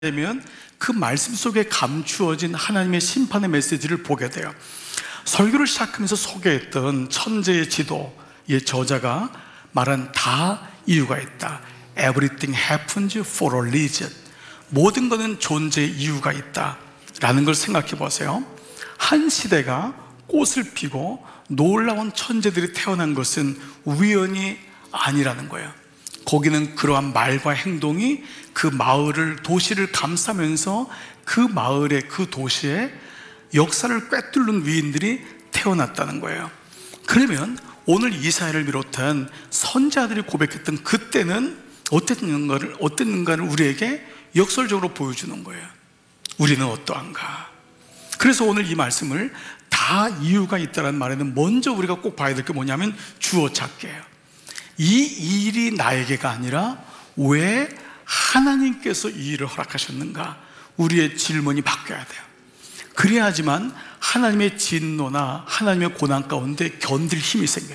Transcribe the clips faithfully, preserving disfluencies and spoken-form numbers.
되면 그 말씀 속에 감추어진 하나님의 심판의 메시지를 보게 돼요. 설교를 시작하면서 소개했던 천재의 지도의 저자가 말한 다 이유가 있다. Everything happens for a reason. 모든 것은 존재의 이유가 있다 라는 걸 생각해 보세요. 한 시대가 꽃을 피고 놀라운 천재들이 태어난 것은 우연이 아니라는 거예요. 거기는 그러한 말과 행동이 그 마을을, 도시를 감싸면서 그 마을에, 그 도시에 역사를 꿰뚫는 위인들이 태어났다는 거예요. 그러면 오늘 이사야를 비롯한 선자들이 고백했던 그때는 어땠는가를, 어땠는가를 우리에게 역설적으로 보여주는 거예요. 우리는 어떠한가? 그래서 오늘 이 말씀을 다 이유가 있다는 말에는 먼저 우리가 꼭 봐야 될 게 뭐냐면 주어 찾기예요. 이 일이 나에게가 아니라 왜 하나님께서 이 일을 허락하셨는가? 우리의 질문이 바뀌어야 돼요. 그래야지만 하나님의 진노나 하나님의 고난 가운데 견딜 힘이 생겨요.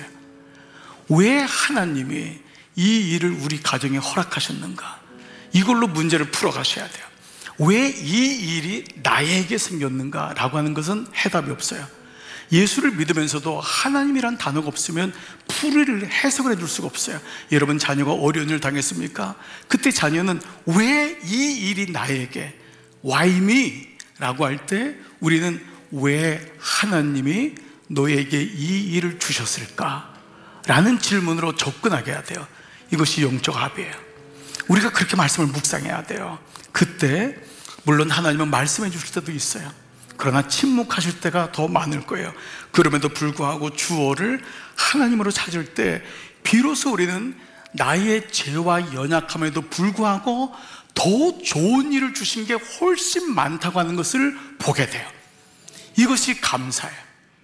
왜 하나님이 이 일을 우리 가정에 허락하셨는가? 이걸로 문제를 풀어가셔야 돼요. 왜 이 일이 나에게 생겼는가? 라고 하는 것은 해답이 없어요. 예수를 믿으면서도 하나님이란 단어가 없으면 풀이를 해석을 해줄 수가 없어요. 여러분 자녀가 어려운 일을 당했습니까? 그때 자녀는 왜 이 일이 나에게, Why me? 라고 할 때 우리는 왜 하나님이 너에게 이 일을 주셨을까? 라는 질문으로 접근하게 해야 돼요. 이것이 영적 합이에요. 우리가 그렇게 말씀을 묵상해야 돼요. 그때 물론 하나님은 말씀해 주실 때도 있어요. 그러나 침묵하실 때가 더 많을 거예요. 그럼에도 불구하고 주어를 하나님으로 찾을 때 비로소 우리는 나의 죄와 연약함에도 불구하고 더 좋은 일을 주신 게 훨씬 많다고 하는 것을 보게 돼요. 이것이 감사해요.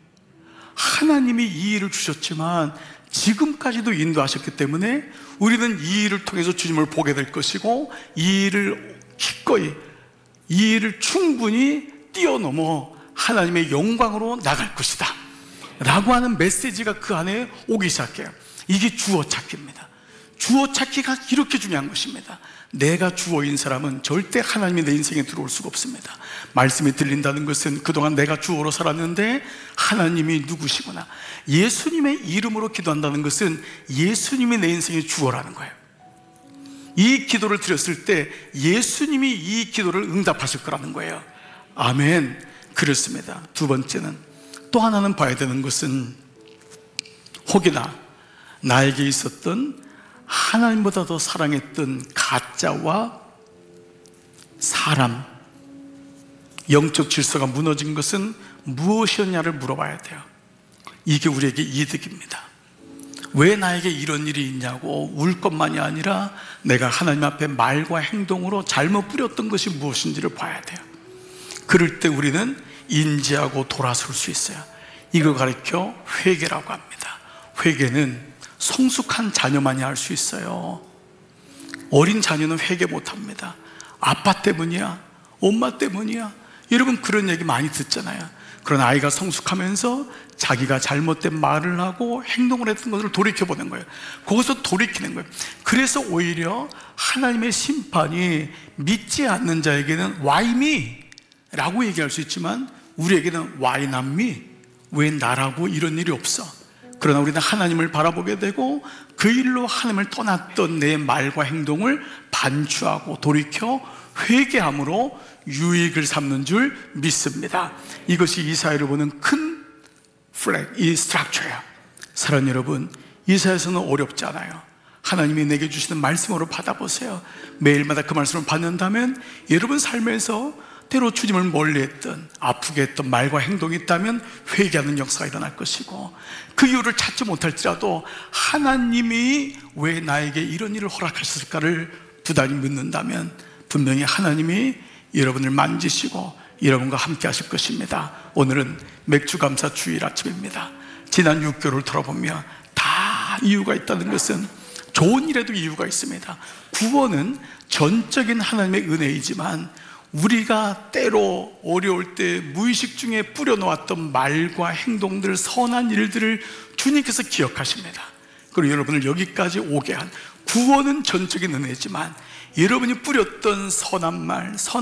하나님이 이 일을 주셨지만 지금까지도 인도하셨기 때문에 우리는 이 일을 통해서 주님을 보게 될 것이고 이 일을 기꺼이, 이 일을 충분히 뛰어넘어 하나님의 영광으로 나갈 것이다 라고 하는 메시지가 그 안에 오기 시작해요. 이게 주어 찾기입니다. 주어 찾기가 이렇게 중요한 것입니다. 내가 주어인 사람은 절대 하나님이 내 인생에 들어올 수가 없습니다. 말씀이 들린다는 것은 그동안 내가 주어로 살았는데 하나님이 누구시구나. 예수님의 이름으로 기도한다는 것은 예수님이 내 인생의 주어라는 거예요. 이 기도를 드렸을 때 예수님이 이 기도를 응답하실 거라는 거예요. 아멘. 그렇습니다. 두 번째는, 또 하나는 봐야 되는 것은 혹이나 나에게 있었던 하나님보다 더 사랑했던 가짜와 사람, 영적 질서가 무너진 것은 무엇이었냐를 물어봐야 돼요. 이게 우리에게 이득입니다. 왜 나에게 이런 일이 있냐고 울 것만이 아니라 내가 하나님 앞에 말과 행동으로 잘못 뿌렸던 것이 무엇인지를 봐야 돼요. 그럴 때 우리는 인지하고 돌아설 수 있어요. 이걸 가리켜 회개라고 합니다. 회개는 성숙한 자녀만이 할 수 있어요. 어린 자녀는 회개 못합니다. 아빠 때문이야, 엄마 때문이야, 여러분 그런 얘기 많이 듣잖아요. 그러나 아이가 성숙하면서 자기가 잘못된 말을 하고 행동을 했던 것을 돌이켜보는 거예요. 거기서 돌이키는 거예요. 그래서 오히려 하나님의 심판이 믿지 않는 자에게는 Why me? 라고 얘기할 수 있지만 우리에게는 Why not me? 왜 나라고 이런 일이 없어? 그러나 우리는 하나님을 바라보게 되고 그 일로 하나님을 떠났던 내 말과 행동을 반추하고 돌이켜 회개함으로 유익을 삼는 줄 믿습니다. 이것이 이사야를 보는 큰 플렉, 이 스트럭처예요. 사랑하는 여러분, 이사야서는 어렵지 않아요. 하나님이 내게 주시는 말씀으로 받아보세요. 매일마다 그 말씀을 받는다면 여러분 삶에서 때로 주님을 멀리했던, 아프게 했던 말과 행동이 있다면 회개하는 역사가 일어날 것이고, 그 이유를 찾지 못할지라도 하나님이 왜 나에게 이런 일을 허락하셨을까를 부단히 묻는다면 분명히 하나님이 여러분을 만지시고 여러분과 함께 하실 것입니다. 오늘은 맥주감사 주일 아침입니다. 지난 육 개월을 돌아보며 다 이유가 있다는 것은 좋은 일에도 이유가 있습니다. 구원은 전적인 하나님의 은혜이지만 우리가 때로 어려울 때 무의식 중에 뿌려놓았던 말과 행동들, 선한 일들을 주님께서 기억하십니다. 그리고 여러분을 여기까지 오게 한 구원은 전적인 은혜지만 여러분이 뿌렸던 선한 말,